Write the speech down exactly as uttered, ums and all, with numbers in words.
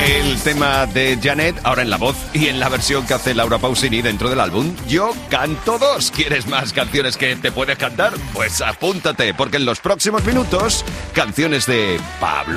El tema de Janet, ahora en la voz y en la versión que hace Laura Pausini dentro del álbum Yo Canto Dos. ¿Quieres más canciones que te puedes cantar? Pues apúntate, porque en los próximos minutos, canciones de Pablo